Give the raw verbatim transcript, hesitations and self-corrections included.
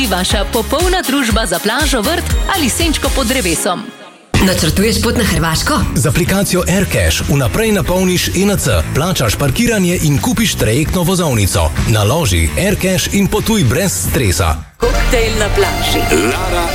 Vaša popolna družba za plažo, vrt ali senčko pod drevesom. Načrtuješ pot na Hrvaško? Z aplikacijo AirCash vnaprej napolniš E N C, plačaš parkiranje in kupiš trajektno vozovnico. Naloži AirCash in potuj brez stresa. Koktejl na plaži. Lara